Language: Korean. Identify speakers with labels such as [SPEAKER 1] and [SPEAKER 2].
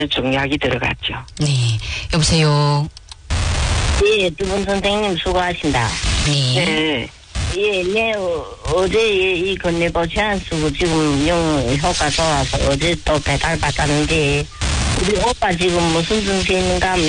[SPEAKER 1] 중약이 들어갔죠.
[SPEAKER 2] 네. 여보세요.
[SPEAKER 3] 예, 두 분 선생님 수고하신다.
[SPEAKER 2] 네.
[SPEAKER 1] 네.
[SPEAKER 3] 예, 네, 어제 이 건네보 제안 쓰고 지금 영 효과 좋아서 어제 또 배달 받았는데, 우리 오빠 지금 무슨 증세 있는가 하면